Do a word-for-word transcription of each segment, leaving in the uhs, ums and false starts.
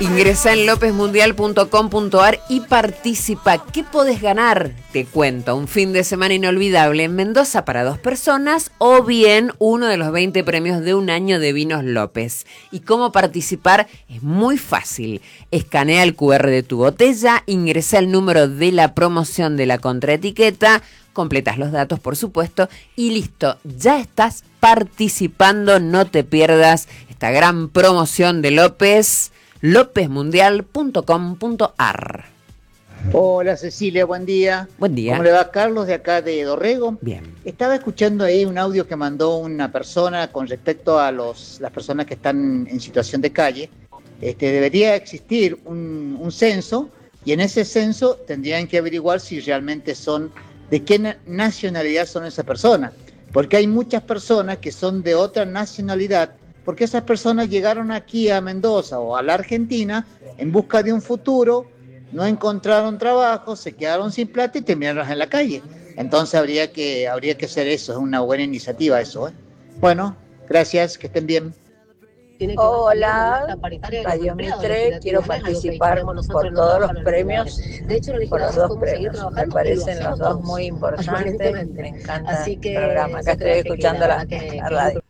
Ingresa en lópez mundial punto com punto ar y participa. ¿Qué podés ganar? Te cuento, un fin de semana inolvidable en Mendoza para dos personas o bien uno de los veinte premios de un año de Vinos López. ¿Y cómo participar? Es muy fácil. Escanea el cu erre de tu botella, ingresa el número de la promoción de la contraetiqueta, completas los datos, por supuesto, y listo, ya estás participando. No te pierdas esta gran promoción de López. lópez mundial punto com punto ar. Hola Cecilia, buen día. Buen día. ¿Cómo le va? Carlos de acá de Dorrego. Bien. Estaba escuchando ahí un audio que mandó una persona con respecto a los, las personas que están en situación de calle. Este, debería existir un, un censo y en ese censo tendrían que averiguar si realmente son, de qué na- nacionalidad son esas personas. Porque hay muchas personas que son de otra nacionalidad, porque esas personas llegaron aquí a Mendoza o a la Argentina en busca de un futuro, no encontraron trabajo, se quedaron sin plata y terminaron en la calle. Entonces habría que, habría que hacer eso, es una buena iniciativa eso, ¿eh? Bueno, gracias, que estén bien. Hola, Radio Mitre, quiero participar por todos los premios, por los dos premios, me parecen los dos muy importantes, me encanta el programa, acá estoy escuchando la, la radio.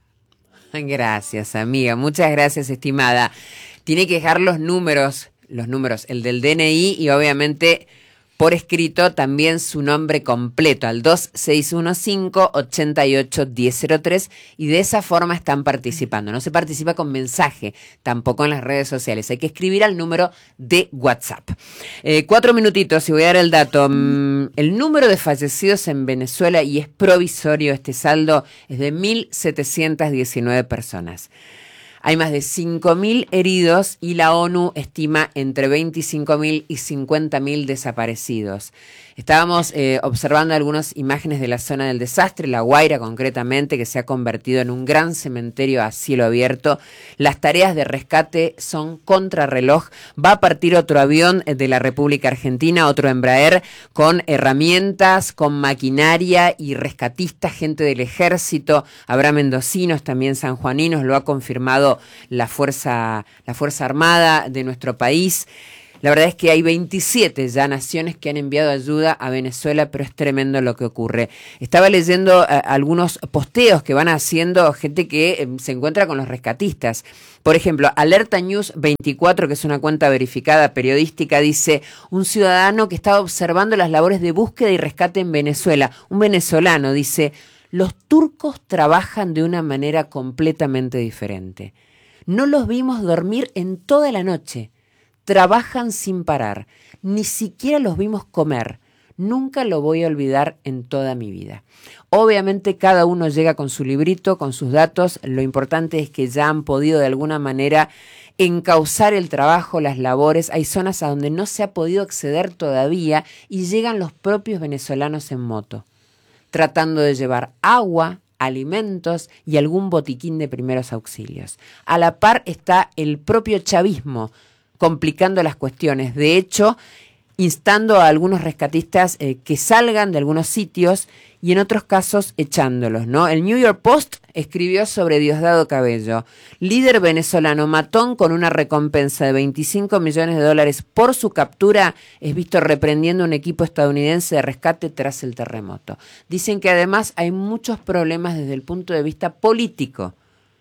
Gracias, amiga, muchas gracias, estimada. Tiene que dejar los números, los números, el del de ene i y obviamente por escrito también su nombre completo al dos seis uno cinco, ocho ocho uno cero cero tres y de esa forma están participando. No se participa con mensaje, tampoco en las redes sociales. Hay que escribir al número de WhatsApp. Eh, cuatro minutitos y voy a dar el dato. Mm, el número de fallecidos en Venezuela, y es provisorio este saldo, es de mil setecientas diecinueve personas. Hay más de cinco mil heridos y la ONU estima entre veinticinco mil y cincuenta mil desaparecidos. Estábamos eh, observando algunas imágenes de la zona del desastre, La Guaira concretamente, que se ha convertido en un gran cementerio a cielo abierto. Las tareas de rescate son contrarreloj. Va a partir otro avión de la República Argentina, otro Embraer, con herramientas, con maquinaria y rescatistas, gente del ejército. Habrá mendocinos, también sanjuaninos, lo ha confirmado la Fuerza, la Fuerza Armada de nuestro país. La verdad es que hay veintisiete ya naciones que han enviado ayuda a Venezuela, pero es tremendo lo que ocurre. Estaba leyendo eh, algunos posteos que van haciendo gente que eh, se encuentra con los rescatistas. Por ejemplo, Alerta News veinticuatro, que es una cuenta verificada periodística, dice: un ciudadano que estaba observando las labores de búsqueda y rescate en Venezuela, un venezolano, dice: los turcos trabajan de una manera completamente diferente. No los vimos dormir en toda la noche. Trabajan sin parar, ni siquiera los vimos comer. Nunca lo voy a olvidar en toda mi vida. Obviamente cada uno llega con su librito, con sus datos. Lo importante es que ya han podido de alguna manera encauzar el trabajo, las labores. Hay zonas a donde no se ha podido acceder todavía y llegan los propios venezolanos en moto, tratando de llevar agua, alimentos y algún botiquín de primeros auxilios. A la par está el propio chavismo, complicando las cuestiones. De hecho, instando a algunos rescatistas eh, que salgan de algunos sitios y en otros casos echándolos, ¿no? El New York Post escribió sobre Diosdado Cabello: líder venezolano matón con una recompensa de veinticinco millones de dólares por su captura es visto reprendiendo un equipo estadounidense de rescate tras el terremoto. Dicen que además hay muchos problemas desde el punto de vista político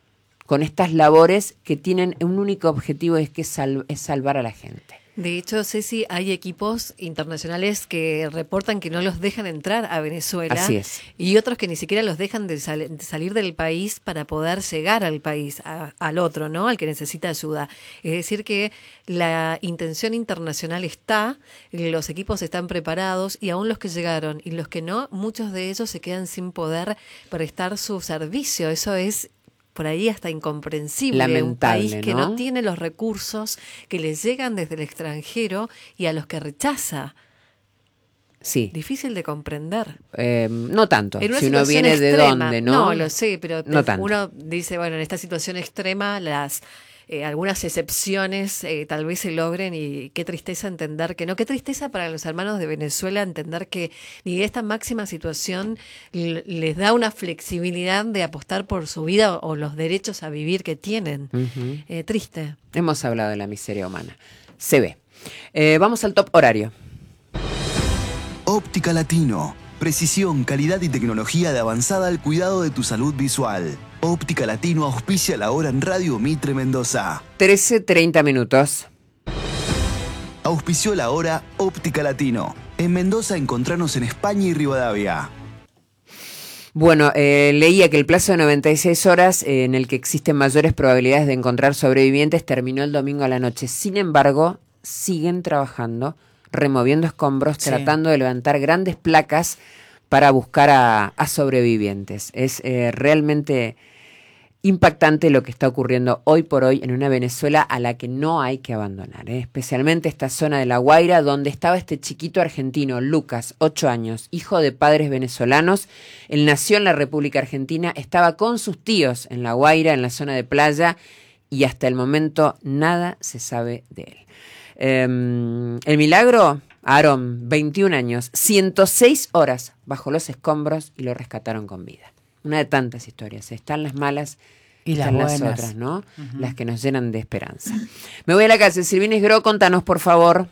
con estas labores que tienen un único objetivo, es que sal- es salvar a la gente. De hecho, Ceci, hay equipos internacionales que reportan que no los dejan entrar a Venezuela. Así es. Y otros que ni siquiera los dejan de, sal- de salir del país para poder llegar al país, a- al otro, ¿no? Al que necesita ayuda. Es decir, que la intención internacional está, los equipos están preparados y aún los que llegaron y los que no, muchos de ellos se quedan sin poder prestar su servicio. Eso es por ahí hasta incomprensible. Lamentable, un país que ¿no? no tiene los recursos que les llegan desde el extranjero y a los que rechaza. Sí. Difícil de comprender. Eh, no tanto. En una Si uno situación viene de extrema, dónde, ¿no? No, lo sé, pero No tanto. uno dice, bueno, en esta situación extrema las eh, algunas excepciones eh, tal vez se logren, y qué tristeza entender que no, qué tristeza para los hermanos de Venezuela entender que ni esta máxima situación l- les da una flexibilidad de apostar por su vida o, o los derechos a vivir que tienen. Uh-huh. Eh, triste. Hemos hablado de la miseria humana. Se ve. Eh, vamos al top horario. Óptica Latino. Precisión, calidad y tecnología de avanzada al cuidado de tu salud visual. Óptica Latino auspicia la hora en Radio Mitre Mendoza. trece treinta minutos. Auspició la hora Óptica Latino. En Mendoza encontranos en España y Rivadavia. Bueno, eh, leía que el plazo de noventa y seis horas eh, en el que existen mayores probabilidades de encontrar sobrevivientes terminó el domingo a la noche. Sin embargo, siguen trabajando, removiendo escombros, sí. tratando de levantar grandes placas para buscar a, a sobrevivientes. Es eh, realmente impactante lo que está ocurriendo hoy por hoy en una Venezuela a la que no hay que abandonar, ¿eh? Especialmente esta zona de La Guaira, donde estaba este chiquito argentino, Lucas, ocho años, hijo de padres venezolanos. Él nació en la República Argentina, estaba con sus tíos en La Guaira, en la zona de playa, y hasta el momento nada se sabe de él. Eh, el milagro, Aarón, veintiún años, ciento seis horas bajo los escombros y lo rescataron con vida. Una de tantas historias. Están las malas y están las, las otras, ¿no? Uh-huh. Las que nos llenan de esperanza. Me voy a la calle. Silvina Isgro, contanos, por favor.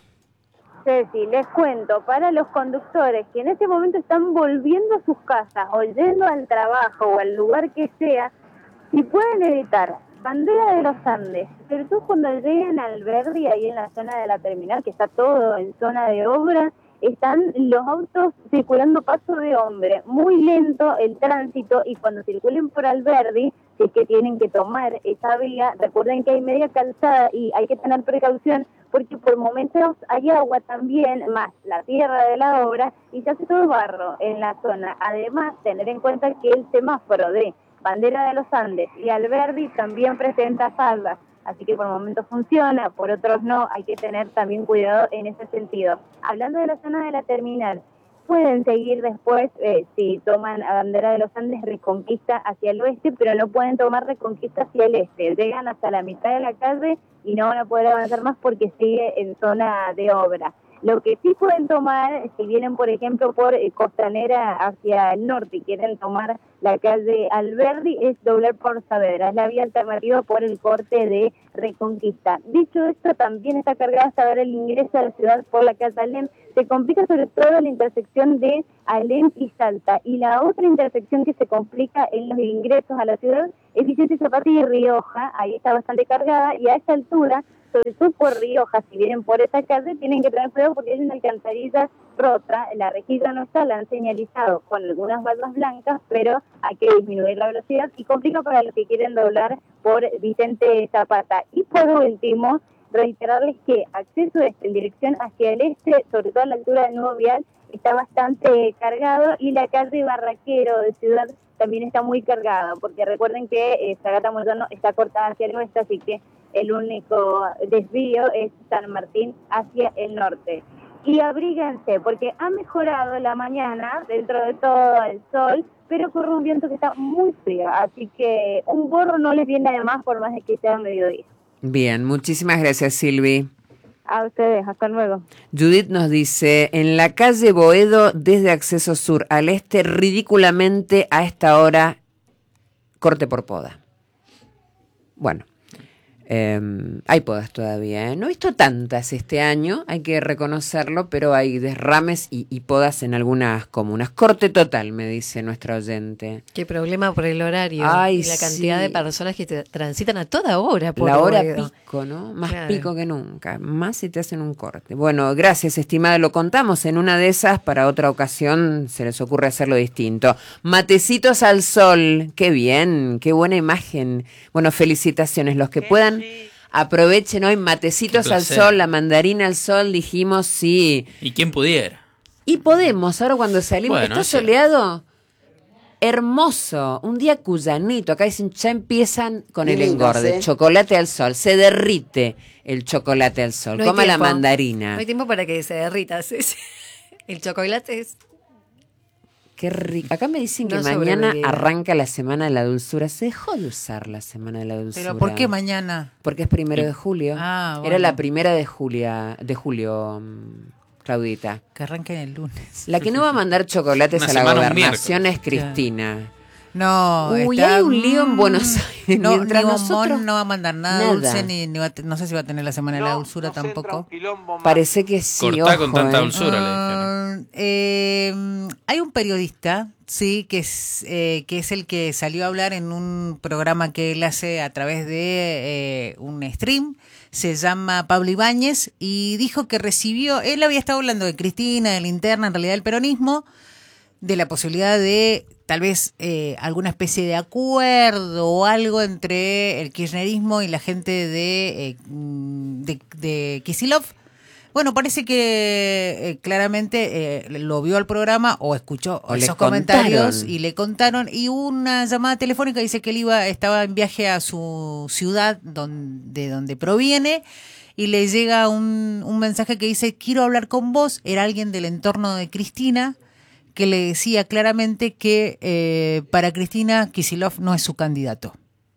Ceci, les cuento, para los conductores que en este momento están volviendo a sus casas o yendo al trabajo o al lugar que sea, si pueden evitar bandera de los Andes, sobre todo cuando lleguen al Verdi, ahí en la zona de la terminal, que está todo en zona de obra, están los autos circulando paso de hombre, muy lento el tránsito, y cuando circulen por Alberdi, si es que tienen que tomar esa vía, recuerden que hay media calzada y hay que tener precaución porque por momentos hay agua también, más la tierra de la obra, y se hace todo barro en la zona. Además, tener en cuenta que el semáforo de Bandera de los Andes y Alberdi también presenta salvas. Así que por momentos funciona, por otros no, hay que tener también cuidado en ese sentido. Hablando de la zona de la terminal, pueden seguir después, eh, si toman a Bandera de los Andes, Reconquista hacia el oeste, pero no pueden tomar Reconquista hacia el este. Llegan hasta la mitad de la calle y no van a poder avanzar más porque sigue en zona de obra. Lo que sí pueden tomar, si vienen, por ejemplo, por eh, Costanera hacia el norte y quieren tomar la calle Alberdi, es doblar por Saavedra. Es la vía alternativa por el corte de Reconquista. Dicho esto, también está cargada hasta ver el ingreso a la ciudad por la calle Alem. Se complica sobre todo la intersección de Alem y Salta. Y la otra intersección que se complica en los ingresos a la ciudad es Vicente Zapata y Rioja. Ahí está bastante cargada, y a esta altura, sobre todo por Rioja, si vienen por esa calle, tienen que tener cuidado porque hay una alcantarilla rota, la rejilla no está, la han señalizado con algunas barras blancas, pero hay que disminuir la velocidad y complica para los que quieren doblar por Vicente Zapata. Y por último, reiterarles que acceso en dirección hacia el este, sobre todo a la altura del nuevo vial, está bastante cargado, y la calle Barraquero de Ciudad también está muy cargada, porque recuerden que eh, Sagasta Moyano está cortada hacia el oeste, así que el único desvío es San Martín hacia el norte. Y abríguense, porque ha mejorado la mañana dentro de todo el sol, pero corre un viento que está muy frío, así que un gorro no les viene de más por más de que sea mediodía. Bien, muchísimas gracias, Silvi. A ustedes, hasta luego. Judith nos dice, en la calle Boedo, desde acceso sur al este, ridículamente a esta hora, corte por poda. Bueno. Eh, hay podas todavía, ¿eh? No he visto tantas este año, hay que reconocerlo, pero hay derrames y, y podas en algunas comunas. Corte total, me dice nuestra oyente. Qué problema por el horario. Ay, y la cantidad sí. de personas que te transitan a toda hora por la hora Boedo. Pico, ¿no? Más claro. pico que nunca, más si te hacen un corte. Bueno, gracias, estimada, lo contamos en una de esas, para otra ocasión se les ocurre hacerlo distinto. Matecitos al sol, qué bien, qué buena imagen. Bueno, felicitaciones, los que puedan. Aprovechen hoy, matecitos al sol, la mandarina al sol, dijimos, sí. ¿Y quién pudiera? Y podemos, ahora cuando salimos, bueno, está sí. soleado, hermoso, un día cuyanito, acá dicen, ya empiezan con el engorde, chocolate al sol, se derrite el chocolate al sol, no coma la tiempo. mandarina. No hay tiempo para que se derrita, sí, sí. El chocolate es... Qué rico. Acá me dicen que No mañana sobrevivirá. arranca la Semana de la Dulzura. Se dejó de usar la Semana de la Dulzura. ¿Pero por qué mañana? Porque es primero de julio. Ah, Era bueno. la primera de Julia, de julio, mm, Claudita. Que arranquen el lunes. La que no va a mandar chocolates Una a la semana, un gobernación es miércoles. Cristina. No, Uy, está- hay un lío en Buenos Aires. No, Mientras ni nosotros- Bombón no va a mandar nada, Nada. dulce, ni, ni va a te- no sé si va a tener la semana de la dulzura tampoco. Parece que sí. Cortá ojo, con tanta eh. dulzura, le dijeron. Ah, eh, hay un periodista, sí, que es, eh, que es el que salió a hablar en un programa que él hace a través de eh, un stream. Se llama Pablo Ibáñez y dijo que recibió, él había estado hablando de Cristina, de la interna, en realidad del peronismo, de la posibilidad de tal vez eh, alguna especie de acuerdo o algo entre el kirchnerismo y la gente de, eh, de, de Kicillof. Bueno, parece que eh, claramente eh, lo vio al programa o escuchó O le esos comentarios contaron. y le contaron, y hubo una llamada telefónica, dice que él iba, estaba en viaje a su ciudad donde, de donde proviene, y le llega un, un mensaje que dice: quiero hablar con vos. Era alguien del entorno de Cristina que le decía claramente que eh, para Cristina Kicillof no es su candidato.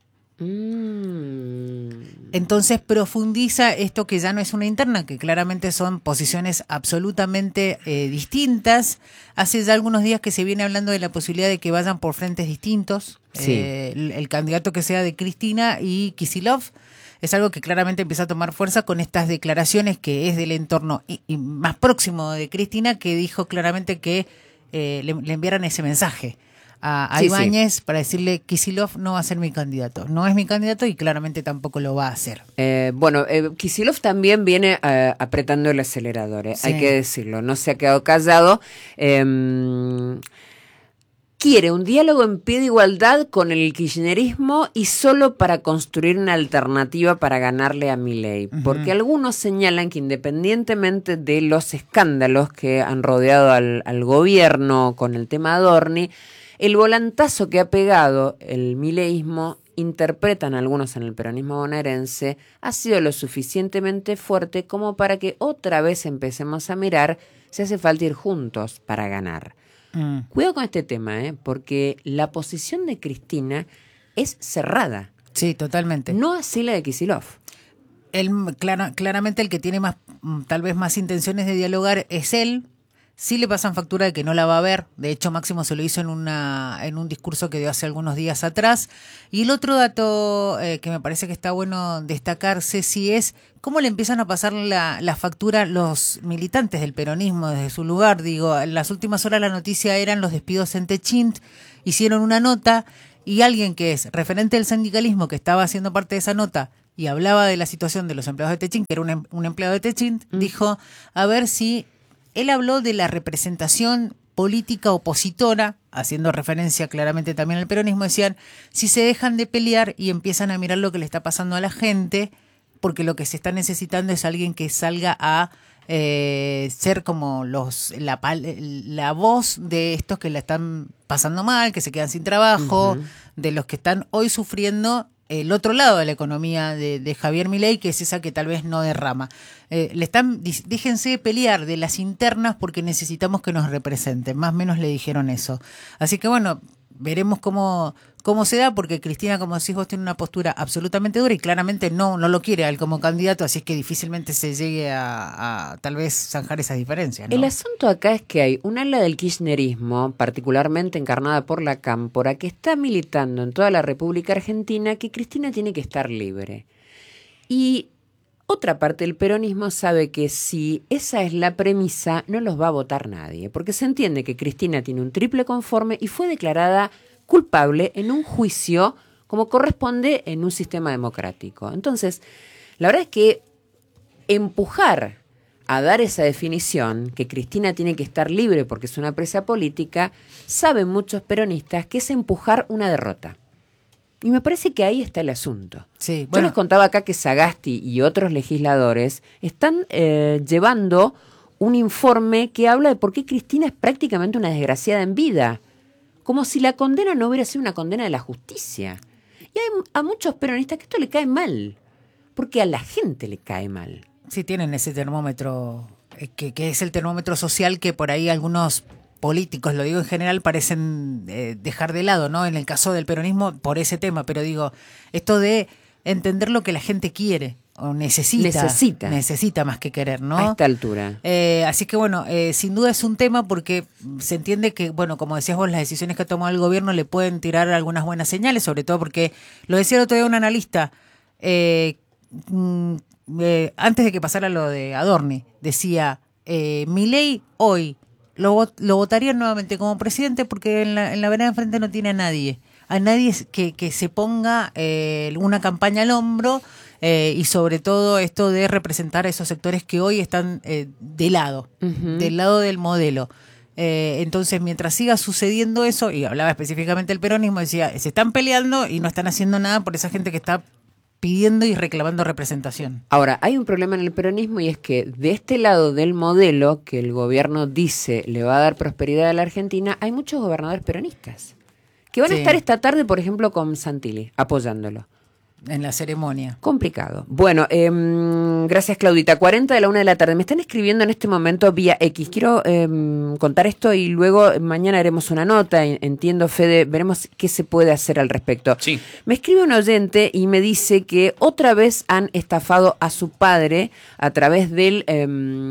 Mm. Entonces profundiza esto, que ya no es una interna, que claramente son posiciones absolutamente eh, distintas. Hace ya algunos días que se viene hablando de la posibilidad de que vayan por frentes distintos. Sí. Eh, el, el candidato que sea de Cristina y Kicillof es algo que claramente empieza a tomar fuerza con estas declaraciones, que es del entorno y, y más próximo de Cristina, que dijo claramente que eh, le, le enviaran ese mensaje a, a Sí, Ibáñez para decirle: Kicillof no va a ser mi candidato, no es mi candidato y claramente tampoco lo va a hacer. Eh, bueno, eh, Kicillof también viene eh, apretando el acelerador, eh, Sí. hay que decirlo, no se ha quedado callado. Eh, quiere un diálogo en pie de igualdad con el kirchnerismo y solo para construir una alternativa para ganarle a Milei, Ujú. porque algunos señalan que independientemente de los escándalos que han rodeado al, al gobierno con el tema Adorni, el volantazo que ha pegado el mileísmo, interpretan algunos en el peronismo bonaerense, ha sido lo suficientemente fuerte como para que otra vez empecemos a mirar si hace falta ir juntos para ganar. Mm. Cuidado con este tema, ¿eh? Porque la posición de Cristina es cerrada, Sí, totalmente. no así la de Kicillof. Él, clara- claramente el que tiene más, mm, tal vez más intenciones de dialogar es él. Sí le pasan factura de que no la va a ver. De hecho, Máximo se lo hizo en una en un discurso que dio hace algunos días atrás. Y el otro dato eh, que me parece que está bueno destacar, Ceci, es cómo le empiezan a pasar la, la factura los militantes del peronismo desde su lugar. Digo, en las últimas horas la noticia eran los despidos en Techint. Hicieron una nota y alguien que es referente del sindicalismo, que estaba haciendo parte de esa nota y hablaba de la situación de los empleados de Techint, que era un, em- un empleado de Techint, Mm. dijo, a ver si... Él habló de la representación política opositora, haciendo referencia claramente también al peronismo. Decían, si se dejan de pelear y empiezan a mirar lo que le está pasando a la gente, porque lo que se está necesitando es alguien que salga a eh, ser como los la, pal- la voz de estos que la están pasando mal, que se quedan sin trabajo, Ujú. de los que están hoy sufriendo el otro lado de la economía de, de Javier Milei, que es esa que tal vez no derrama. Eh, le están, di- déjense pelear de las internas porque necesitamos que nos representen. Más o menos le dijeron eso. Así que bueno, veremos cómo, cómo se da, porque Cristina, como decís vos, tiene una postura absolutamente dura y claramente no, no lo quiere a él como candidato, así es que difícilmente se llegue a, a tal vez zanjar esas diferencias, ¿no? El asunto acá es que hay un ala del kirchnerismo, particularmente encarnada por la Cámpora, que está militando en toda la República Argentina que Cristina tiene que estar libre. Y otra parte del peronismo sabe que si esa es la premisa, no los va a votar nadie, porque se entiende que Cristina tiene un triple conforme y fue declarada culpable en un juicio como corresponde en un sistema democrático. Entonces, la verdad es que empujar a dar esa definición, que Cristina tiene que estar libre porque es una presa política, saben muchos peronistas que es empujar una derrota. Y me parece que ahí está el asunto. Sí, Yo bueno, les contaba acá que Sagasti y otros legisladores están eh, llevando un informe que habla de por qué Cristina es prácticamente una desgraciada en vida. Como si la condena no hubiera sido una condena de la justicia. Y hay a muchos peronistas que esto le cae mal, porque a la gente le cae mal. sí tienen ese termómetro, eh, que, que es el termómetro social que por ahí algunos políticos, lo digo en general, parecen eh, dejar de lado, ¿no? En el caso del peronismo, por ese tema, pero digo, esto de entender lo que la gente quiere o necesita. Necesita. Necesita más que querer, ¿no? A esta altura. Eh, así que bueno, eh, sin duda es un tema porque se entiende que, bueno, como decías vos, las decisiones que ha tomado el gobierno le pueden tirar algunas buenas señales, sobre todo porque, lo decía el otro día un analista, eh, mm, eh, antes de que pasara lo de Adorni, decía, eh, Milei hoy lo, lo votaría nuevamente como presidente porque en la, en la vereda de enfrente no tiene a nadie, a nadie que, que se ponga eh, una campaña al hombro. Eh, y sobre todo esto de representar a esos sectores que hoy están eh, de lado, uh-huh. del lado del modelo. Eh, entonces, mientras siga sucediendo eso, y hablaba específicamente del peronismo, decía, se están peleando y no están haciendo nada por esa gente que está pidiendo y reclamando representación. Ahora, hay un problema en el peronismo y es que de este lado del modelo que el gobierno dice le va a dar prosperidad a la Argentina, hay muchos gobernadores peronistas que van sí. a estar esta tarde, por ejemplo, con Santilli, apoyándolo. En la ceremonia. Complicado. Bueno, eh, gracias Claudita. cuarenta de la una de la tarde. Me están escribiendo en este momento vía X. Quiero eh, contar esto y luego mañana haremos una nota. Entiendo, Fede, veremos qué se puede hacer al respecto. Sí. Me escribe un oyente y me dice que otra vez han estafado a su padre a través del, eh,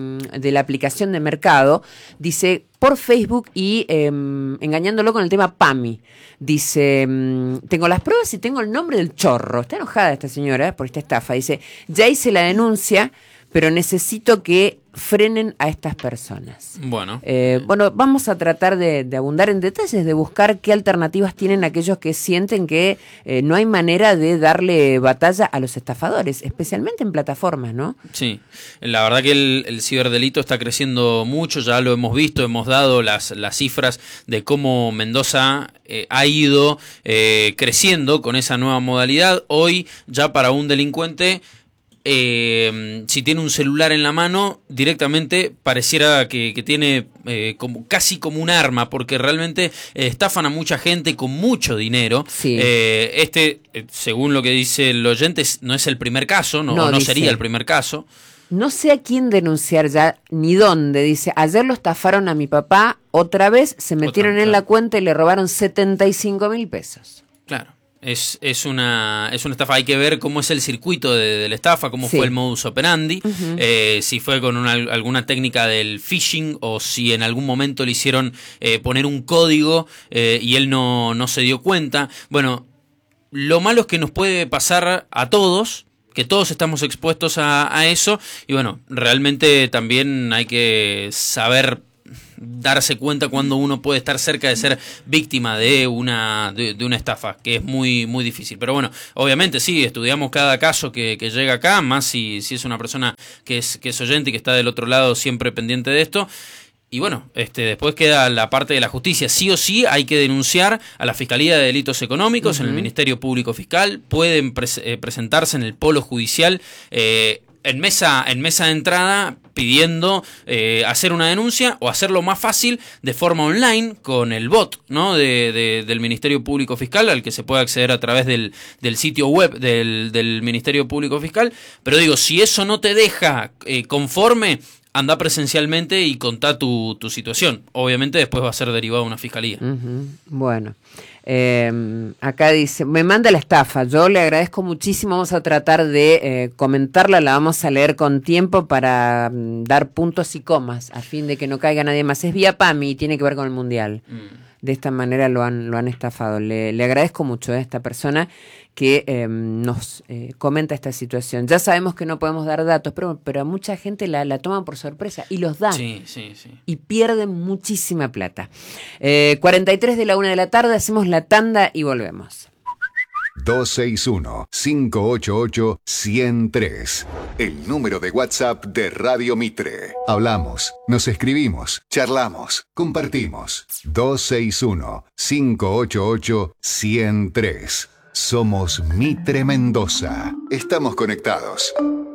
de la aplicación de Mercado. Dice, por Facebook y eh, engañándolo con el tema PAMI. Dice, tengo las pruebas y tengo el nombre del chorro. Está enojada esta señora por esta estafa. Dice, ya hice la denuncia, pero necesito que frenen a estas personas. Bueno. Eh, bueno, vamos a tratar de, de abundar en detalles, de buscar qué alternativas tienen aquellos que sienten que eh, no hay manera de darle batalla a los estafadores, especialmente en plataformas, ¿no? Sí, la verdad que el, el ciberdelito está creciendo mucho, ya lo hemos visto, hemos dado las, las cifras de cómo Mendoza eh, ha ido eh, creciendo con esa nueva modalidad. Hoy ya para un delincuente, Eh, si tiene un celular en la mano, directamente pareciera que, que tiene eh, como, casi como un arma, porque realmente eh, estafan a mucha gente con mucho dinero. Sí. Eh, este, eh, según lo que dice el oyente, no es el primer caso, no, no, no dice, sería el primer caso. No sé a quién denunciar ya, ni dónde. Dice, ayer lo estafaron a mi papá, otra vez se metieron Otra, en claro. la cuenta y le robaron setenta y cinco mil pesos. Claro. Es, es una es una estafa, hay que ver cómo es el circuito de, de la estafa, cómo sí. fue el modus operandi, uh-huh. eh, si fue con una, alguna técnica del phishing o si en algún momento le hicieron eh, poner un código eh, y él no, no se dio cuenta. Bueno, lo malo es que nos puede pasar a todos, que todos estamos expuestos a, a eso, y bueno, realmente también hay que saber darse cuenta cuando uno puede estar cerca de ser víctima de una de, de una estafa, que es muy muy difícil. Pero bueno, obviamente sí, estudiamos cada caso que, que llega acá, más si, si es una persona que es, que es oyente y que está del otro lado siempre pendiente de esto. Y bueno, este después queda la parte de la justicia. Sí o sí hay que denunciar a la Fiscalía de Delitos Económicos, uh-huh. en el Ministerio Público Fiscal. Pueden pres- eh, presentarse en el Polo Judicial eh, en mesa en mesa de entrada pidiendo eh, hacer una denuncia o hacerlo más fácil de forma online con el bot, ¿no? de, de, del Ministerio Público Fiscal, al que se puede acceder a través del, del sitio web del, del Ministerio Público Fiscal. Pero digo, si eso no te deja eh, conforme, anda presencialmente y contá tu, tu situación. Obviamente después va a ser derivado a una fiscalía. Uh-huh. Bueno, eh, acá dice, me manda la estafa, yo le agradezco muchísimo, vamos a tratar de eh, comentarla, la vamos a leer con tiempo para um, dar puntos y comas, a fin de que no caiga nadie más. Es vía PAMI y tiene que ver con el Mundial. Mm. De esta manera lo han, lo han estafado. Le, le agradezco mucho a esta persona que eh, nos eh, comenta esta situación. Ya sabemos que no podemos dar datos, pero, pero a mucha gente la, la toman por sorpresa y los dan. Sí, sí, sí. Y pierden muchísima plata. Eh, cuarenta y tres de la una de la tarde, hacemos la tanda y volvemos. dos seis uno, cinco ocho ocho, uno cero tres. El número de WhatsApp de Radio Mitre. Hablamos, nos escribimos, charlamos, compartimos. dos seis uno, cinco ocho ocho, uno cero tres. Somos Mitre Mendoza. Estamos conectados.